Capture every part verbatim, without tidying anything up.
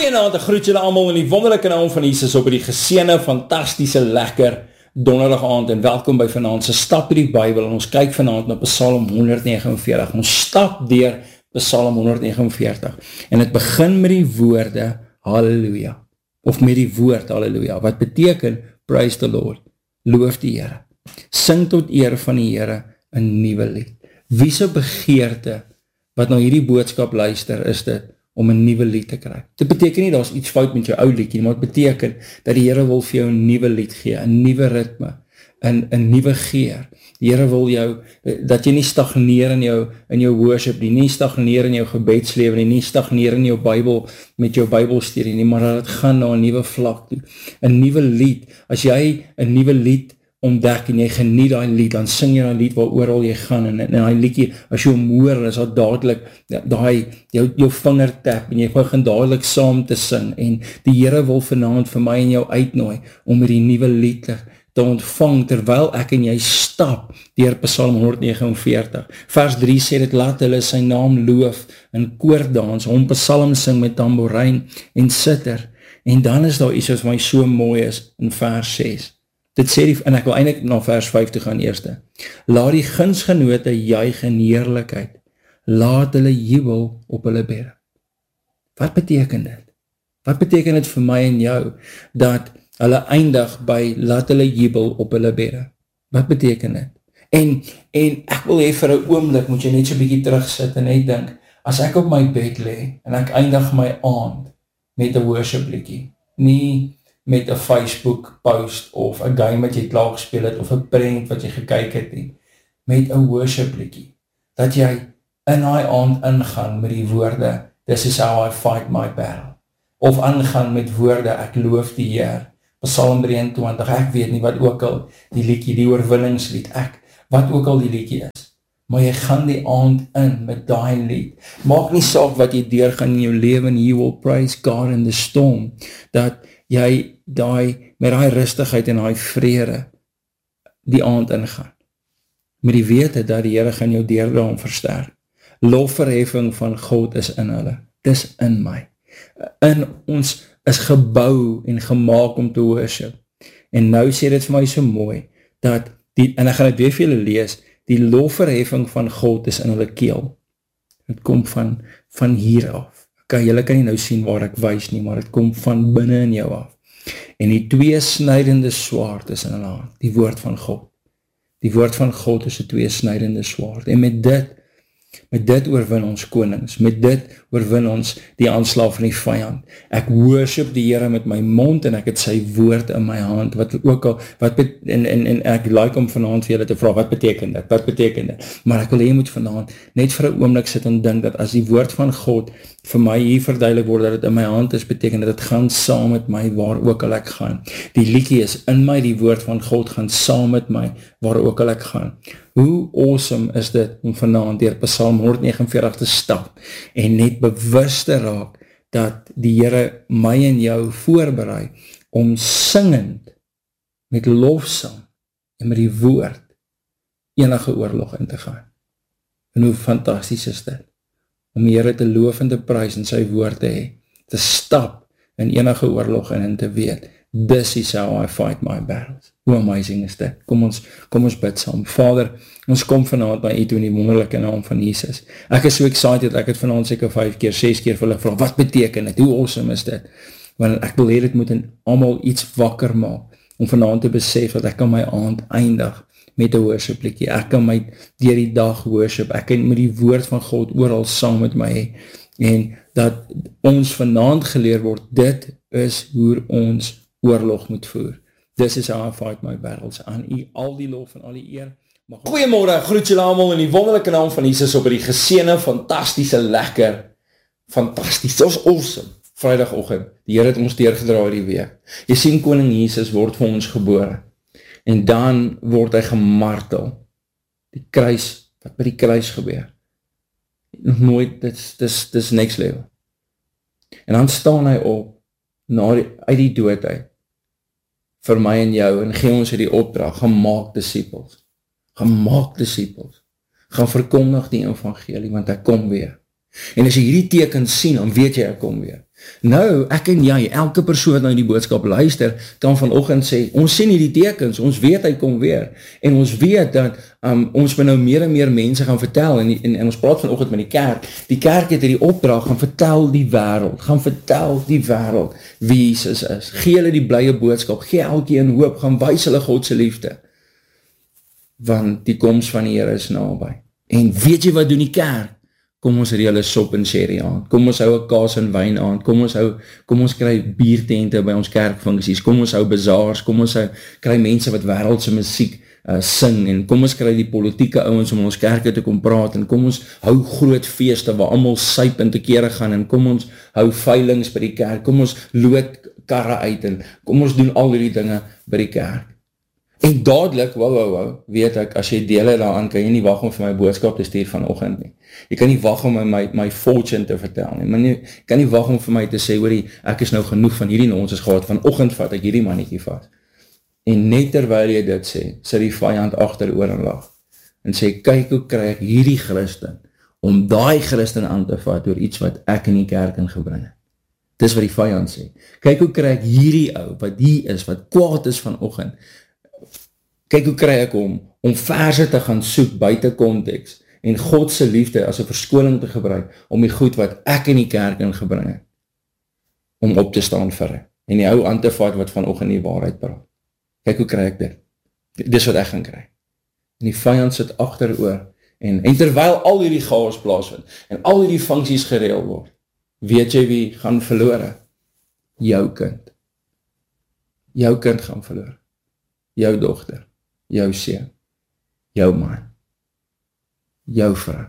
Goeienaand, ek groet julle almal in die wonderlike naam van Jesus op die geseënde, fantastiese, lekker donderdag aand en welkom by vanaand se Stap deur die Bybel en ons kyk vanaand na Psalm honderd vyf en negentig. Ons stap deur Psalm honderd vyf en negentig en het begin met die woorde Halleluja of met die woord Halleluja wat beteken Praise the Lord, loof die Here. Sing tot eer van die Here 'n nuwe lied. Wie se begeerte wat na hierdie boodskap luister is dit om 'n nuwe lied te kry. Dit beteken nie, daar is iets fout met jou ou liedjie, maar dit beteken dat die Here wil vir jou 'n nuwe lied gee, 'n nuwe ritme, 'n 'n nuwe geur. Die Here wil jou, dat jy nie stagneer in jou, in jou worship, nie, nie stagneer in jou gebedslewe, nie, nie stagneer in jou Bybel, met jou Bybelstudie nie, maar dat het gaan na 'n nuwe vlak toe. 'n Nuwe lied, as jy 'n nuwe lied ontdek en jy geniet daai lied, dan sing jy daai lied waar oral jy gaan, en, en daai liedjie, as jy hom hoor, is dat dadelik, daai, jou, jou vinger tap, en jy begin dadelik saam te sing, en die Here wil vanaand vir my en jou uitnooi, om hierdie nuwe lied te, te ontvang, terwyl ek en jy stap, deur Psalm honderd vyf en negentig, vers drie sê dit, laat hulle sy naam loof, in koordans, hom psalm sing met tamboerijn, en sitter, en dan is daar iets wat my so mooi is, in vers ses, dit sê die, en ek wil eintlik na vers vyf toe gaan eerste. Laat die gunsgenote juig in heerlikheid. Laat hulle jubel op hulle bedde. Wat beteken dit? Wat beteken dit vir my en jou, dat hulle eindig by laat hulle jubel op hulle bedde? Wat beteken dit? En, en ek wil hê vir 'n oomblik, moet jy net so 'n bietjie terugsit en net dink, as ek op my bed lê, en ek eindig my aand met 'n worship liedjie, nie met 'n Facebook post, of 'n game wat jy klaar gespeel het, of 'n prent wat jy gekyk het nie, met 'n worship liedjie, dat jy in daai aand ingaan met die woorde, this is how I fight my battle, of aangaan met woorde, ek loof die Heer, Psalm drieëntwintig, ek weet nie wat ook al die liedjie, die oorwinningslied, ek, wat ook al die liedjie is, maar jy gaan die aand in met daai lied, maak nie saak wat jy deurgaan in jou lewe, you will praise God in the storm, dat jy daai, met daai rustigheid en daai vrede die aand ingaan. Met die wete dat die Here gaan jou deurdae versterk. Lofverheffing van God is in hulle. Dis in my. In ons is gebou en gemaak om te worship. En nou sê dit vir my so mooi, dat die, en ek gaan dit weer vir julle lees, die lofverheffing van God is in hulle keel. Het kom van, van hier af. Okay, julle kan nie nou sien waar ek wys nie, maar het kom van binne in jou af. En die twee snydende swaard is in hulle hand, die woord van God. Die woord van God is 'n twee snydende swaard. En met dit, met dit oorwin ons konings, met dit oorwin ons die aanslag van die vyand. Ek worship die Here met my mond en ek het sy woord in my hand, wat ook al, wat bet, en, en, en ek like om vanaand vir julle te vra, wat beteken dit, wat beteken dit, maar ek wil jy moet vanaand net vir 'n oomblik sit en dink, dat as die woord van God vir my hier verduidelik word, dat het in my hand is, beteken dat het gaan saam met my, waar ook al ek gaan. Die liedjie is in my, die woord van God gaan saam met my, waar ook al ek gaan. Hoe awesome is dit, om vanaand deur Psalm honderd vyf en negentig te stap, en net bewus te raak, dat die Here my en jou voorberei, om singend, met lofsang, en met die woord, enige oorlog in te gaan. En hoe fantasties is dit, om die Here te loof en te prys, en sy woord te hê, te stap, in enige oorlog in, en te weet, this is how I fight my battles. Hoe amazing is dit? Kom ons, kom ons bid saam. Vader, ons kom vanaand by U toe in die wonderlike naam van Jesus. Ek is so excited, ek het vanaand seker vijf keer, ses keer vir hulle vra, wat beteken dit? Hoe awesome is dit? Want ek wil hê dit moet in almal iets wakker maak, om vanaand te besef dat ek kan my aand eindig met 'n worship liedjie. Ek kan my deur die dag worship, ek kan met die woord van God oral saam met my hê, en dat ons vanaand geleer word, dit is hoe ons oorlog moet voer. This is how I fight my battles. Aan U al die lof en al die eer. Goeiemôre, groet julle almal in die wonderlike naam van Jesus op die geseënde, fantastiese, lekker, fantasties, dit is awesome, Vrydagoggend. Die Here het ons deurgedra hierdie week. Jy sien, koning Jesus word vir ons gebore, en dan word hy gemartel. Die kruis, wat by die kruis gebeur. Nog nooit, dit is, dit is next level. En dan staan hy op, na die, uit die dood uit, vir my en jou, en gee ons die opdrag, gemaak disciples, gemaak disciples, gaan verkondig die evangelie, want hy kom weer. En as jy hierdie teken sien, dan weet jy, hy kom weer. Nou, ek en jy, elke persoon wat nou die boodskap luister, kan vanoggend sê, ons sien hierdie tekens, ons weet hy kom weer, en ons weet dat um, ons moet nou meer en meer mense gaan vertel, en, en, en ons praat vanoggend met die kerk, die kerk het hierdie opdrag, gaan vertel die wêreld, gaan vertel die wêreld wie Jesus is, gee hulle die blye boodskap, gee elkeen hoop, gaan wys hulle God se liefde, want die koms van die Here is naby, en weet jy wat doen die kerk? Kom ons reël 'n sop en sherry aan, kom ons hou 'n kaas en wyn aan, kom ons hou, kom ons kry biertente by ons kerkfunksies, kom ons hou bazaars, kom ons hou, kry mense wat wêreldse musiek uh, sing, en kom ons kry die politieke ouens om in ons kerke te kom praat, en kom ons hou groot feeste waar almal suip en te kere gaan, en kom ons hou veilings by die kerk, kom ons lood karre uit, en kom ons doen al die dinge by die kerk. En dadelik, wow, wow, wow, weet ek, as jy dele daaraan, kan jy nie wag om vir my boodskap te stuur vanoggend nie. Jy kan nie wag om my, my, my fortune te vertel nie, maar nie, jy kan nie wag om vir my te sê, hoorie, ek is nou genoeg van hierdie nonsens gehad, vanoggend vat ek hierdie mannetjie vas. En net terwyl jy dit sê, sit die vyand agteroor en lag, en sê, kyk hoe kry ek hierdie Christen, om daai Christen aan te vat, door iets wat ek in die kerk ingebring het. Dis wat die vyand sê. Kyk hoe kry ek hierdie ou, wat hier is, wat kwaad is vanoggend, kyk hoe kry ek om, om verse te gaan soek buite konteks, en God se liefde as 'n verskoning te gebruik, om die goed wat ek in die kerk ingebring het, om op te staan vir hy, en die ou aan te vat wat vanoggend die waarheid praat. Kyk hoe kry ek dit, dis wat ek gaan kry. En die vyand sit agteroor, en, en terwyl al hierdie chaos plaasvind, en al hierdie funksies gereël word, weet jy wie gaan verlore? Jou kind. Jou kind gaan verlore. Jou dogter. Jou seun, jou man, jou vrou,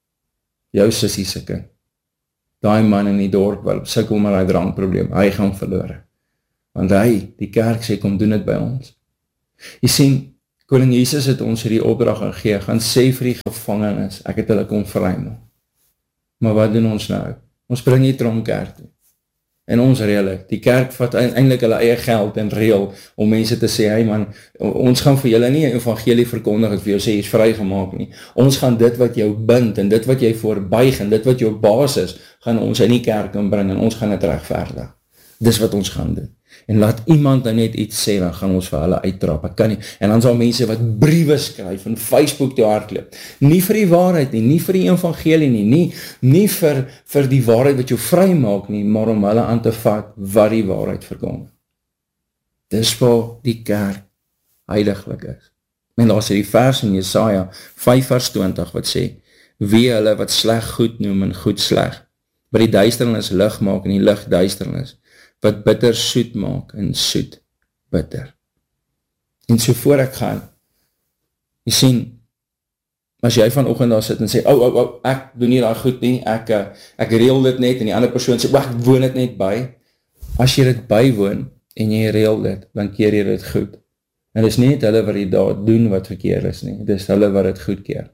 jou sussie se kind, daai man in die dorp wat sukkel met daai drankprobleem, hy gaan verlore, want hy, die kerk sê, kom doen dit by ons. Jy sien, Koning Jesus het ons hierdie opdrag gegee, gaan sê vir die gevangenes, ek het hulle kom vrymaak. Maar wat doen ons nou? Ons bring nie tronkerk toe. En ons reël, die kerk vat eintlik hulle eie geld en reël om mense te sê, hey man, ons gaan vir julle nie 'n evangelie verkondig en vir jou sê, jy is vrygemaak nie. Ons gaan dit wat jou bind en dit wat jy voorbuig en dit wat jou baas is, gaan ons in die kerk inbring en ons gaan dit regverdig. Dis wat ons gaan doen. En laat iemand nou net iets sê, dan gaan ons vir hulle uittrap. Ek kan nie. En dan sal mense wat briewe skryf en Facebook toe hardloop. Nie vir die waarheid nie, nie vir die evangelie nie, nie, nie vir, vir die waarheid wat jou vry maak nie, maar om hulle aan te vat wat die waarheid verkondig. Dis waar die kerk heiliglik is. En daar is die vers in Jesaja vyf vers twintig wat sê, wie hulle wat sleg goed noem en goed sleg, wat die duisternis lig maak en die lig duisternis, wat bitter soet maak en soet bitter. En so voor ek gaan, jy sien, as jy vanoggend daar sit en sê, oh, oh, oh, ek doen nie daar goed nie, ek, ek reël dit net, en die ander persoon sê, oh, ek woon dit net by, as jy dit bywoon, en jy reël dit, dan keer jy dit goed. En dit is nie hulle wat die daar doen wat verkeerd is nie, dit is hulle wat dit goed keer.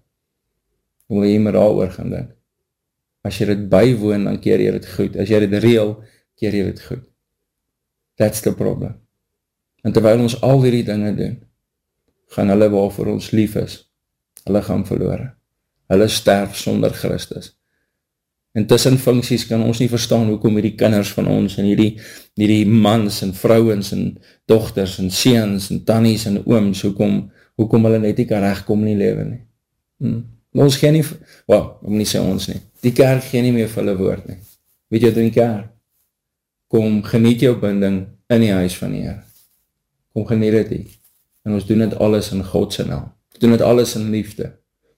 Wil jy maar daaroor gaan dink. As jy dit bywoon, dan keer jy dit goed. As jy dit reël, keer jy dit goed. That's the problem. En terwyl ons al hierdie dinge doen, gaan hulle waarvoor ons lief is, hulle gaan verlore. Hulle sterf sonder Christus. En tussen funksies kan ons nie verstaan hoekom hierdie kinders van ons en hierdie, hierdie mans en vrouens en dogters en seuns en tannies en ooms, hoekom, hoekom hulle net nie kan regkom in die lewe nie. Hmm. Ons gee nie, wel, om nie sê ons nie, die kerk gee nie meer vir hulle woord nie. Weet jy wat in die kerk? Kom, geniet jou binding in die huis van die Here. Kom, geniet dit hier. En ons doen dit alles in God se naam. Ons doen dit alles in liefde.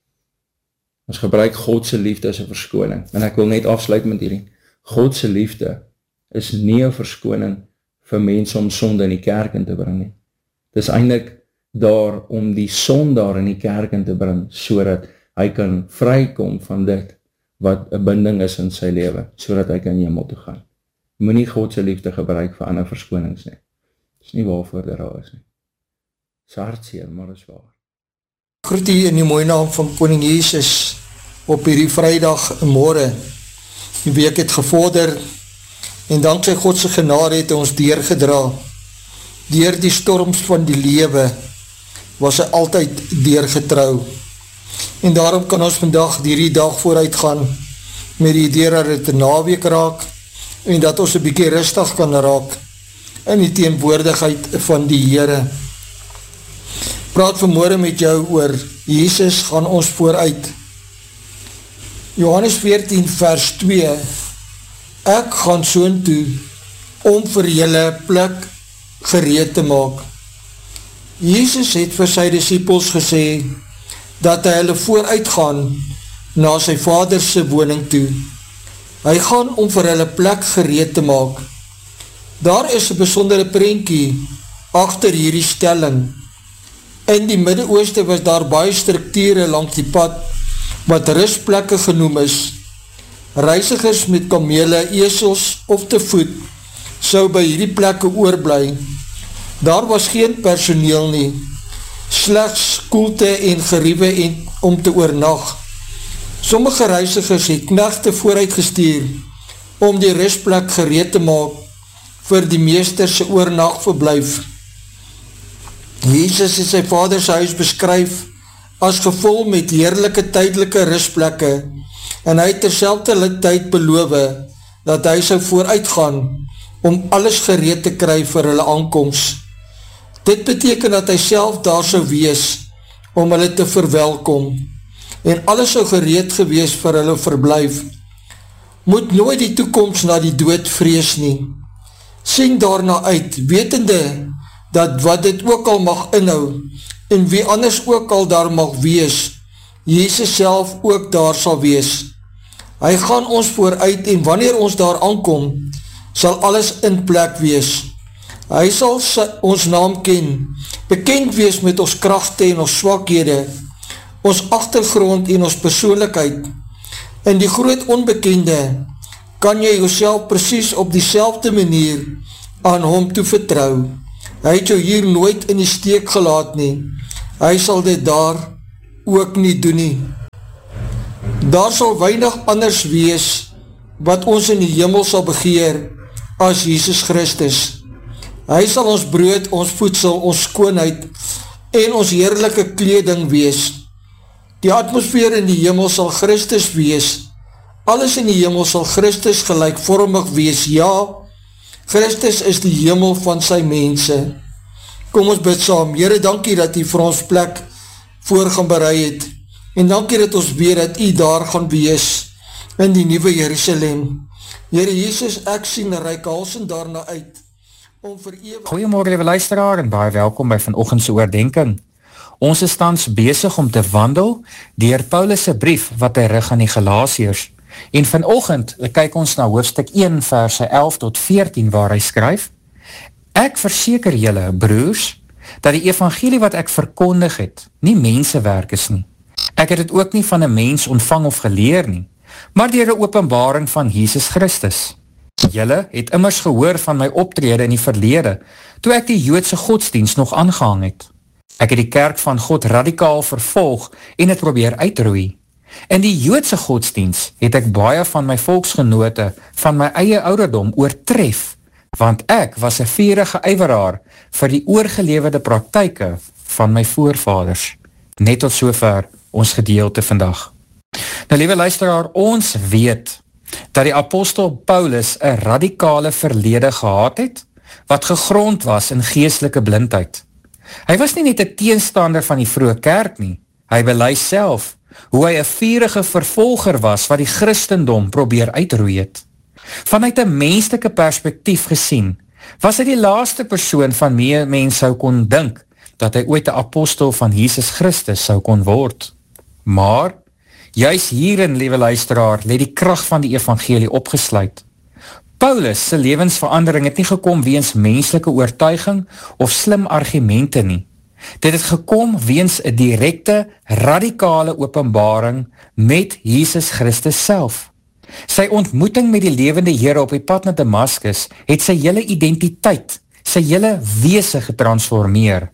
Ons gebruik God se liefde as 'n verskoning. En ek wil net afsluit met hierdie. God se liefde is nie 'n verskoning vir mense om sonde in die kerk in te bring nie. Dit is eintlik daar om die sondaar in die kerk in te bring, sodat hy kan vrykom van dit wat 'n binding is in sy lewe, sodat hy kan hemel toe gaan. Moenie God se liefde gebruik vir ander verskonings nie. Dis nie waarvoor dit daar is nie. Dis hartseer, maar dis waar. Groet u in die mooie naam van Koning Jesus op hierdie Vrydag en môre. Die week het gevorder en dankzij God se genade het ons deurgedra. Deur die storms van die lewe was hy altyd deurgetrou. En daarom kan ons vandag hierdie dag vooruit gaan met die idee dat dit 'n naweek raak en dat ons 'n bietjie rustig kan raak in die teenwoordigheid van die Here. Praat vanmôre met jou oor Jesus gaan ons vooruit. Johannes veertien vers twee, ek gaan soontoe om vir julle plek gereed te maak. Jesus het vir sy disciples gesê, dat hy hulle vooruit gaan na sy Vader se woning toe. Hy gaan om vir hulle plek gereed te maak. Daar is 'n besondere prentjie agter hierdie stelling. In die Midde-Ooste was daar baie strukture langs die pad, wat rusplekke genoem is. Reisigers met kamele, esels of te voet, sou by hierdie plekke oorblij. Daar was geen personeel nie, slegs koelte en geriewe en om te oornag. Sommige reisigers het knegte vooruit gestuur, om die rustplek gereed te maak, vir die meester se oornagverblyf. Jesus het sy Vader se huis beskryf, as gevul met heerlike tydelike rustplekke, en hy het terselfde tyd beloof, dat hy sou vooruitgaan, om alles gereed te kry vir hulle aankoms. Dit beteken dat hy self daar sou wees, om hulle te verwelkom, en alles sou gereed gewees vir hulle verblyf. Moet nooit die toekoms na die dood vrees nie. Sien daarna uit, wetende, dat wat dit ook al mag inhou, en wie anders ook al daar mag wees, Jesus self ook daar sal wees. Hy gaan ons vooruit, en wanneer ons daar aankom, sal alles in plek wees. Hy sal ons naam ken, bekend wees met ons kragte en ons swakhede, ons agtergrond en ons persoonlikheid. In die groot onbekende, kan jy jouself precies op dieselfde manier aan hom toe vertrou. Hy het jou hier nooit in die steek gelaat nie. Hy sal dit daar ook nie doen nie. Daar sal weinig anders wees wat ons in die hemel sal begeer as Jesus Christus. Hy sal ons brood, ons voedsel, ons skoonheid en ons heerlike kleding wees. Die atmosfeer in die hemel sal Christus wees. Alles in die hemel sal Christus gelijkvormig wees. Ja, Christus is die hemel van sy mense. Kom ons bid saam. Here, dankie dat U vir ons plek voor gaan berei het. En dankie dat ons weet dat U daar gaan wees in die nuwe Jerusalem. Here Jesus, ek sien en reik halsend daarna uit. Om vir ewig... Goeiemorgen, lieve luisteraar, en baie welkom by vanoggend se oordenking. Ons is tans besig om te wandel deur Paulus se brief wat hy rig aan die Galasiërs. En vanoggend kyk ons na hoofstuk een verse elf tot veertien waar hy skryf: Ek verseker julle, broers, dat die evangelie wat ek verkondig het, nie mensewerk is nie. Ek het dit ook nie van 'n mens ontvang of geleer nie, maar deur 'n openbaring van Jesus Christus. Julle het immers gehoor van my optrede in die verlede, toe ek die Joodse godsdienst nog aangehang het. Ek het die kerk van God radikaal vervolg en het probeer uitroei. In die Joodse godsdienst het ek baie van my volksgenote van my eie ouderdom oortref, want ek was 'n vurige ywerhaar vir die oorgelewerde praktyke van my voorvaders. Net tot sover ons gedeelte vandag. Nou, liewe luisteraar, ons weet dat die apostel Paulus 'n radikale verlede gehad het, wat gegrond was in geestelike blindheid. Hy was nie net 'n teenstander van die vroeë kerk nie, hy bely self hoe hy 'n vurige vervolger was wat die Christendom probeer uitroei het. Vanuit 'n menslike perspektief gesien, was hy die laaste persoon van wie 'n mens sou kon dink dat hy ooit 'n apostel van Jesus Christus sou kon word. Maar, juis hierin, liewe luisteraar, lê die krag van die evangelie opgesluit. Paulus se lewensverandering het nie gekom weens menslike oortuiging of slim argumente nie. Dit het gekom weens 'n direkte, radikale openbaring met Jesus Christus self. Sy ontmoeting met die lewende Here op die pad na Damaskus het sy hele identiteit, sy hele wese getransformeer.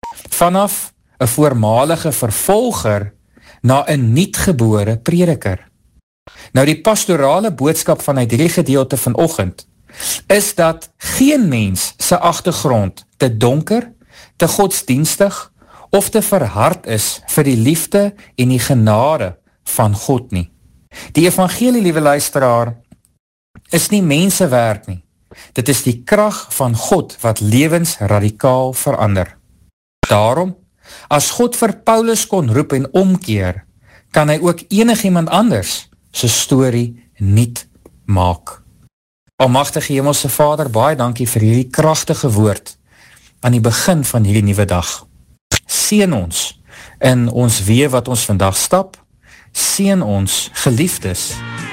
Vanaf 'n voormalige vervolger na 'n nuutgebore prediker. Nou, die pastorale boodskap van hierdie gedeelte vanoggend is dat geen mens se agtergrond te donker, te godsdienstig of te verhard is vir die liefde en die genade van God nie. Die evangelie, liewe luisteraar, is nie mensewerk nie. Dit is die krag van God wat lewens radikaal verander. Daarom, as God vir Paulus kon roep en omkeer, kan hy ook enigiemand anders sy storie niet maak. Almagtige Hemelse Vader, baie dankie vir hierdie kragtige woord aan die begin van hierdie nuwe dag. Seën ons in ons weë wat ons vandag stap, seën ons geliefdes